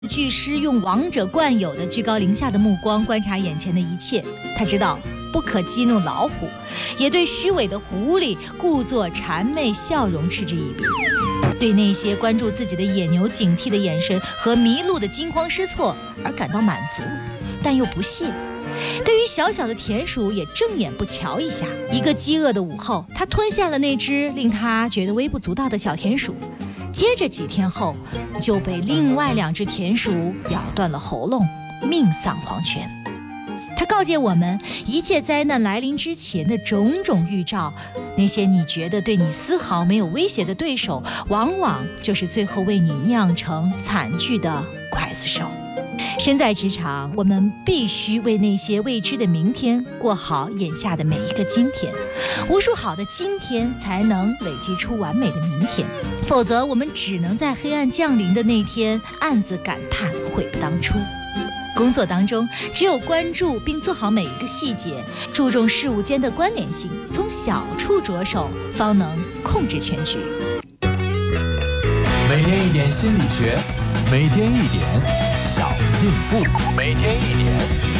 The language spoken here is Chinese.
巨狮用王者惯有的居高临下的目光观察眼前的一切，他知道不可激怒老虎，也对虚伪的狐狸故作谄媚笑容嗤之以鼻，对那些关注自己的野牛警惕的眼神和麋鹿的惊慌失措而感到满足，但又不屑。对于小小的田鼠也正眼不瞧一下。一个饥饿的午后，他吞下了那只令他觉得微不足道的小田鼠，接着几天后就被另外2只田鼠咬断了喉咙，命丧黄泉。他告诫我们，一切灾难来临之前的种种预兆，那些你觉得对你丝毫没有威胁的对手，往往就是最后为你酿成惨剧的刽子手。身在职场，我们必须为那些未知的明天过好眼下的每一个今天，无数好的今天才能累积出完美的明天，否则我们只能在黑暗降临的那天暗自感叹悔不当初。工作当中，只有关注并做好每一个细节，注重事物间的关联性，从小处着手，方能控制全局。 每天一点心理学，每天一点小进步，每天一点